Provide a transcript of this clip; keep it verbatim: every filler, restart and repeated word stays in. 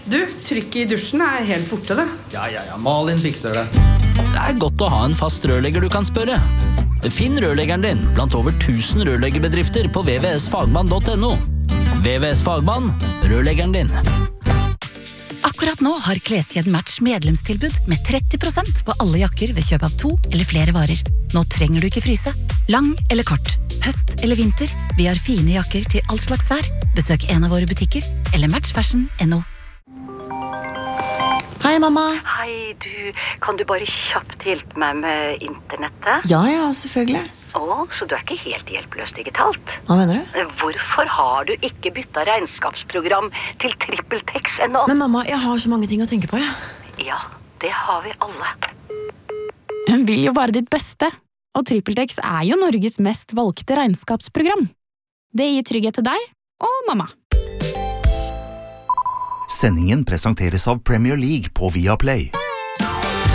Du, trykket i dusjen er helt borte det. Ja, ja, ja, Malin fikser det. Det er godt å ha en fast rørlegger du kan spørre. Finn rørleggeren din blant over tusen rørleggerbedrifter på v v s fagmann punktum no. V V S Fagmann, rørleggeren din. Akkurat nå har Kleskjeden Match medlemstilbud med tretti prosent på alle jakker ved kjøp av to eller flere varer. Nå trenger du ikke fryse. Lang eller kort, høst eller vinter, vi har fine jakker til all slags vær. Besøk en av våre butikker eller matchfashion punktum no. Hei, mamma. Hei, du. Kan du bare kjapt hjelpe meg med internettet? Ja, ja, selvfølgelig. Å, så du er ikke helt hjelpeløs digitalt? Hva mener du? Hvorfor har du ikke byttet regnskapsprogram til TrippelTex ennå? Men mamma, jeg har så mange ting å tenke på, ja. Ja, det har vi alle. Hun vil jo bare ditt beste, og TrippelTex er jo Norges mest valgte regnskapsprogram. Det gir trygghet til deg og mamma. Sendingen presenteres av Premier League på Viaplay.